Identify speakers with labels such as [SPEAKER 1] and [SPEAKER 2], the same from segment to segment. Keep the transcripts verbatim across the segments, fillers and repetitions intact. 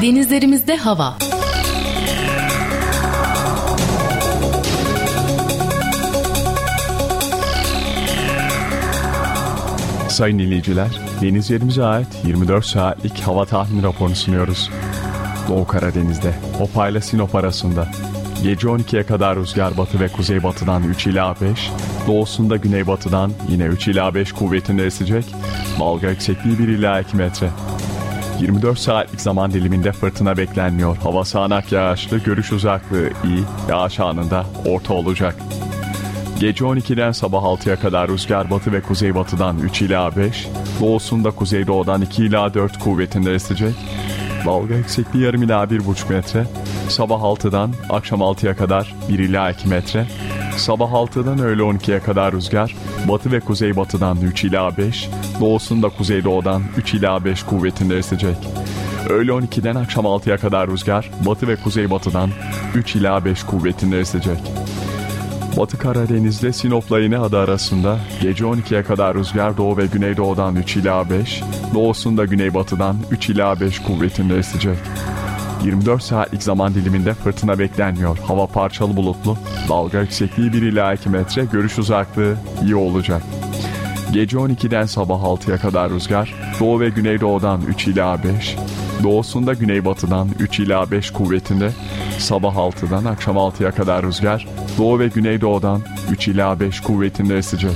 [SPEAKER 1] Denizlerimizde hava.
[SPEAKER 2] Sayın dinleyiciler, denizlerimize ait yirmi dört saatlik hava tahmin raporunu sunuyoruz. Doğu Karadeniz'de, Hopa ile Sinop arasında gece on ikiye kadar rüzgar batı ve kuzeybatıdan üç ila beş, doğusunda güneybatıdan yine üç ila beş kuvvetinde esecek, dalga yüksekliği bir ila iki metre. yirmi dört saatlik zaman diliminde fırtına beklenmiyor. Hava sağanak yağışlı, görüş uzaklığı iyi, yağış anında orta olacak. Gece on ikiden sabah altıya kadar rüzgar batı ve kuzeybatıdan üç ila beş, doğusunda kuzeydoğudan iki ila dört kuvvetinde esecek, dalga yüksekliği yarım ila bir buçuk metre, sabah altıdan akşam altıya kadar bir ila iki metre, sabah altıdan öğle on ikiye kadar rüzgar batı ve kuzeybatıdan üç ila beş, doğusunda kuzeydoğudan üç ila beş kuvvetinde esecek. Öğle on ikiden akşam altıya kadar rüzgar batı ve kuzeybatıdan üç ila beş kuvvetinde esecek. Batı Karadeniz'de Sinop'la İnegöl arasında gece on ikiye kadar rüzgar doğu ve güneydoğudan üç ila beş, doğusunda güneybatıdan üç ila beş kuvvetinde esecek. yirmi dört saatlik zaman diliminde fırtına beklenmiyor. Hava parçalı bulutlu, dalga yüksekliği bir ila iki metre, görüş uzaklığı iyi olacak. Gece on ikiden sabah altıya kadar rüzgar doğu ve güneydoğudan üç ila beş, doğusunda güneybatıdan üç ila beş kuvvetinde, sabah altıdan akşam altıya kadar rüzgar doğu ve güneydoğudan üç ila beş kuvvetinde esecek.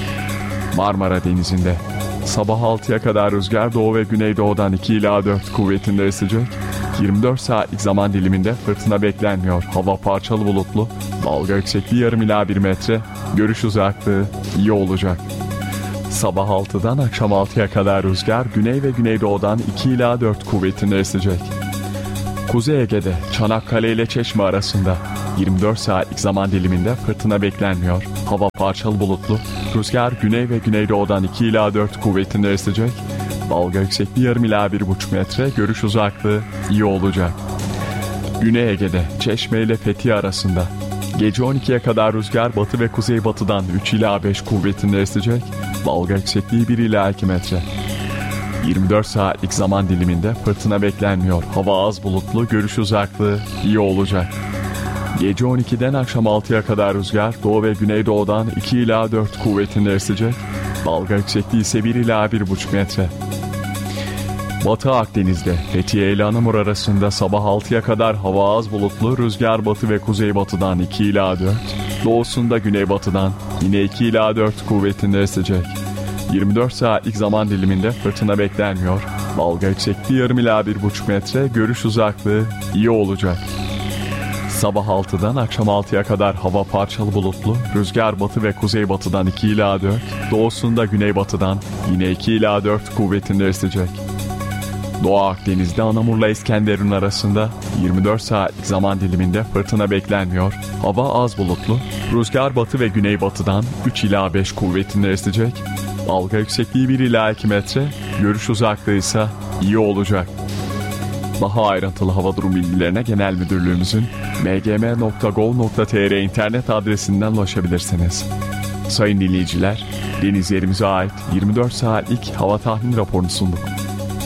[SPEAKER 2] Marmara Denizi'nde sabah altıya kadar rüzgar doğu ve güneydoğudan iki ila dört kuvvetinde esecek. yirmi dört saatlik zaman diliminde fırtına beklenmiyor. Hava parçalı bulutlu, dalga yüksekliği yarım ila bir metre, görüş uzaklığı iyi olacak. Sabah altıdan akşam altıya kadar rüzgar güney ve güneydoğudan iki ila dört kuvvetinde esecek. Kuzey Ege'de Çanakkale ile Çeşme arasında yirmi dört saatlik zaman diliminde fırtına beklenmiyor. Hava parçalı bulutlu, rüzgar güney ve güneydoğudan iki ila dört kuvvetinde esecek. Dalga yüksekliği yarım ila bir buçuk metre, görüş uzaklığı iyi olacak. Güney Ege'de Çeşme ile Fethiye arasında gece on ikiye kadar rüzgar batı ve kuzeybatıdan üç ila beş kuvvetinde esecek. Dalga yüksekliği bir ila iki metre. yirmi dört saatlik zaman diliminde fırtına beklenmiyor. Hava az bulutlu, görüş uzaklığı iyi olacak. Gece on ikiden akşam altıya kadar rüzgar doğu ve güneydoğudan iki ila dört kuvvetinde esecek. Dalga yüksekliği ise bir ila bir buçuk metre. Batı Akdeniz'de Fethiye ile Anamur arasında sabah altıya kadar hava az bulutlu, rüzgar batı ve kuzeybatıdan iki ila dört, doğusunda güneybatıdan yine iki ila dört kuvvetinde esecek. yirmi dört saatlik zaman diliminde fırtına beklenmiyor. Dalga yüksekliği yarım ila bir buçuk metre, görüş uzaklığı iyi olacak. Sabah altıdan akşam altıya kadar hava parçalı bulutlu, rüzgar batı ve kuzeybatıdan iki ila dört, doğusunda güneybatıdan yine iki ila dört kuvvetinde esecek. Doğu Akdeniz'de Anamur'la İskenderun arasında yirmi dört saatlik zaman diliminde fırtına beklenmiyor. Hava az bulutlu, rüzgar batı ve güneybatıdan üç ila beş kuvvetinde esecek. Dalga yüksekliği bir ila iki metre, görüş uzaklığı ise iyi olacak. Daha ayrıntılı hava durum bilgilerine Genel Müdürlüğümüzün m g m nokta gov nokta t r internet adresinden ulaşabilirsiniz. Sayın dinleyiciler, denizlerimize ait yirmi dört saatlik hava tahmin raporunu sunduk.